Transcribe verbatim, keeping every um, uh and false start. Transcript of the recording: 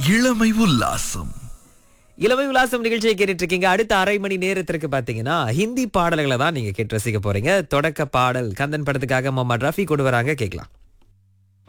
இளமை உல்லாசம். இளமை விலாசம் நிகழ்ச்சியை கேட்டுட்டு இருக்கீங்க. அடுத்த அரை மணி நேரத்திற்கு பாத்தீங்கன்னா ஹிந்தி பாடல்களை தான் நீங்க கேட்டு ரசிக்க போறீங்க. தொடக்க பாடல் கந்தன் படத்துக்காக முகமது ரஃபி கொண்டு வராங்க, கேட்கலாம்.